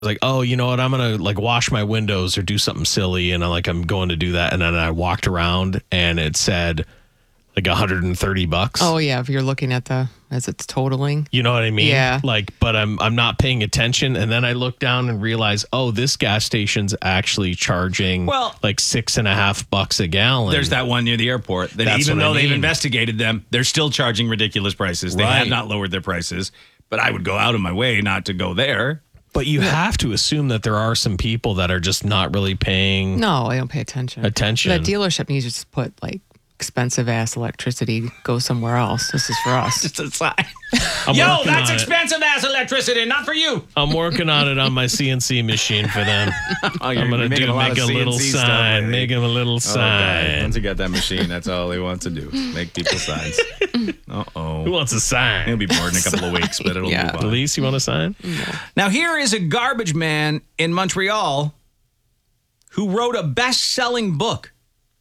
like, oh, you know what? I'm going to like wash my windows or do something silly. And I'm going to do that. And then I walked around and it said like $130. Oh, yeah. If you're looking at as it's totaling. You know what I mean? Yeah. Like, but I'm not paying attention. And then I look down and realize, oh, this gas station's actually charging like $6.50 a gallon. There's that one near the airport that That's even what I though they've mean. investigated them, they're still charging ridiculous prices. They have Right. not lowered their prices, but I would go out of my way not to go there. But you have to assume that there are some people that are just not really paying No, I don't pay attention. attention. The dealership needs to just put like expensive ass electricity, go somewhere else. This is for us. Just a sign. I'm Yo, working that's on it. expensive ass electricity, not for you. I'm working on it on my CNC machine for them. I'm going to make a little sign. Make him a little sign. Once you got that machine, that's all they want to do. Make people signs. Uh-oh. Who wants a sign? He'll be bored in a couple of weeks, but it'll Yeah. move on. Elise, you want a sign? Now, here is a garbage man in Montreal who wrote a best-selling book.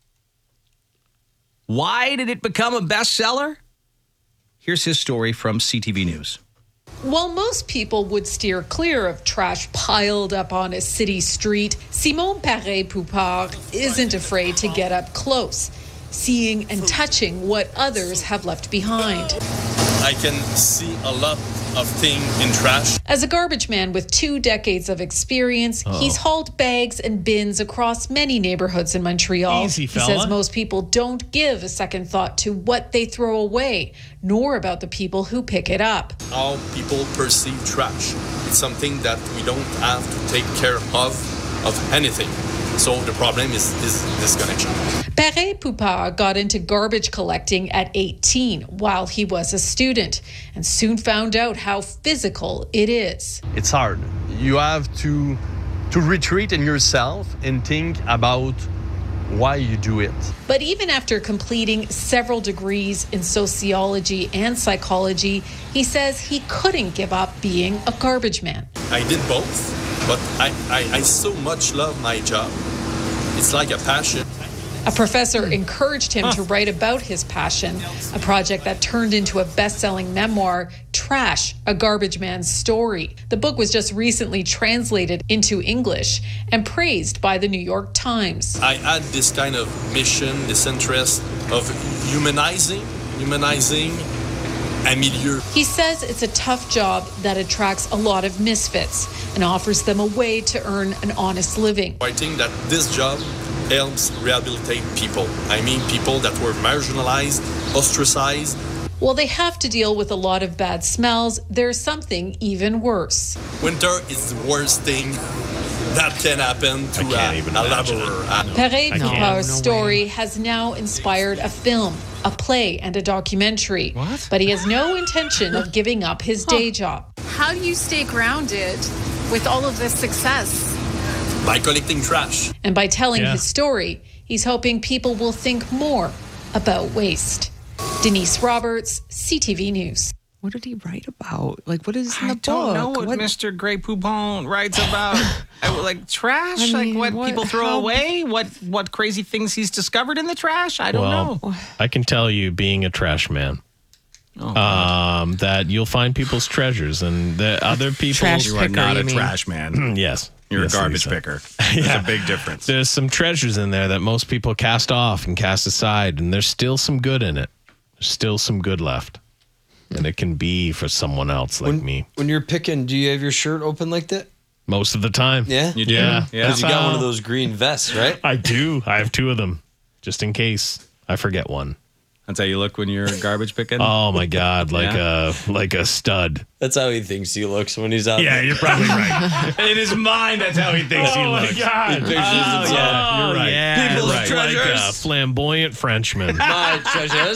Why did it become a bestseller? Here's his story from CTV News. While most people would steer clear of trash piled up on a city street, Simon Paré-Poupard isn't afraid to get up close, seeing and touching what others have left behind. I can see a lot of things in trash. As a garbage man with 2 decades of experience, he's hauled bags and bins across many neighborhoods in Montreal. Easy, He fella. says most people don't give a second thought to what they throw away, nor about the people who pick it up. How people perceive trash. It's something that we don't have to take care of anything. So the problem is disconnection. Paré-Poupard got into garbage collecting at 18 while he was a student and soon found out how physical it is. It's hard. You have to retreat in yourself and think about why you do it. But even after completing several degrees in sociology and psychology, he says he couldn't give up being a garbage man. I did both, but I so much love my job. It's like a passion. A professor encouraged him to write about his passion, a project that turned into a best-selling memoir, Trash, A Garbage Man's Story. The book was just recently translated into English and praised by the New York Times. I had this kind of mission, this interest of humanizing a milieu. He says it's a tough job that attracts a lot of misfits and offers them a way to earn an honest living. I think that this job helps rehabilitate people. I mean, people that were marginalized, ostracized. While they have to deal with a lot of bad smells, there's something even worse. Winter is the worst thing that can happen to a laborer. Paré-Poupard's No way. story has now inspired a film, a play, and a documentary. What? But he has no intention of giving up his day job. How do you stay grounded with all of this success? By collecting trash. And by telling Yeah. his story, he's hoping people will think more about waste. Denise Roberts, CTV News. What did he write about? Like, what is in the I book? don't know what Mr. Grey Poupon writes about. Like trash? I mean, like what people throw away? What crazy things he's discovered in the trash? I don't know. I can tell you, being a trash man, that you'll find people's treasures and the other people. Trash You are picker, not you a mean? trash man. Yes. You're Yes, a garbage Lisa. picker. There's a big difference. There's some treasures in there that most people cast off and cast aside, and there's still some good in it. There's still some good left. And it can be for someone else like me. When you're picking, do you have your shirt open like that? Most of the time. Yeah? You do? Yeah. Yeah. Because you got one of how- those green vests, right? I do. I have 2 of them, just in case I forget one. That's how you look when you're garbage picking? Oh my God, Yeah. like a stud. That's how he thinks he looks when he's out Yeah, there. you're probably right. In his mind, that's how he thinks he looks. God. He pictures himself. Yeah, you're right. yeah. People's Right. Like a treasures. flamboyant Frenchman. My treasures.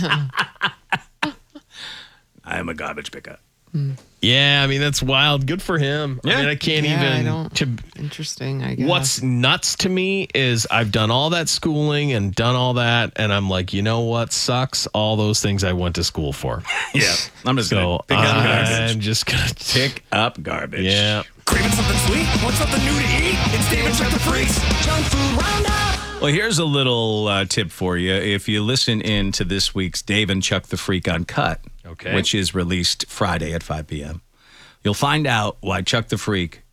I am a garbage picker. Yeah, I mean that's wild. Good for him. Yeah. I mean, I can't Yeah, I even. don't- Interesting, I guess. What's nuts to me is I've done all that schooling and done all that, and I'm like, you know what sucks? All those things I went to school for. Yeah. I'm just going So to pick up garbage. I'm just gonna Pick up garbage. Yeah. Craving something sweet? Want something new to eat? It's David Check the Freaks. Junk Food Roundup. Well, here's a little tip for you. If you listen in to this week's Dave and Chuck the Freak Uncut, Okay. which is released Friday at 5 p.m., you'll find out why Chuck the Freak